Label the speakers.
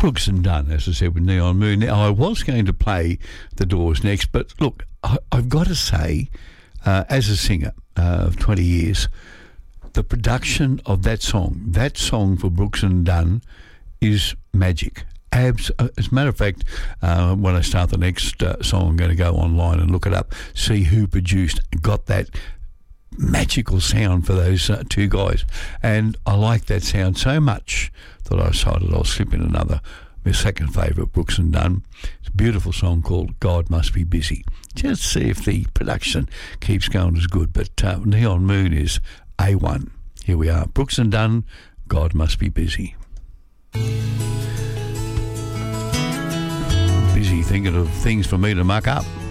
Speaker 1: Brooks and Dunn, as I said, with Neon Moon. Now, I was going to play The Doors next, but look, I've got to say, as a singer of 20 years, the production of that song for Brooks and Dunn is magic. As a matter of fact, when I start the next song, I'm going to go online and look it up, see who produced and got that magical sound for those two guys. And I like that sound so much that I decided I'll slip in my second favourite, Brooks and Dunn. It's a beautiful song called God Must Be Busy. Just see if the production keeps going as good. But Neon Moon is A1. Here we are. Brooks and Dunn, God Must Be Busy. Busy thinking of things for me to muck up.